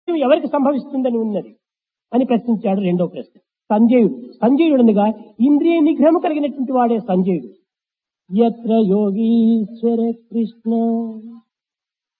ఎవరికి సంభవిస్తుందని ఉన్నది అని ప్రశ్నించాడు. రెండో ప్రశ్న సంజయుడనగా ఇంద్రియ నిగ్రహం కలిగినటువంటి వాడే సంజయుడు. యత్ర యోగీశ్వర కృష్ణ